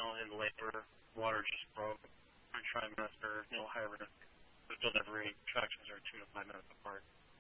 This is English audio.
in labor, water just broke, third trimester, high risk. But still never any tractions are 2 to 5 minutes apart.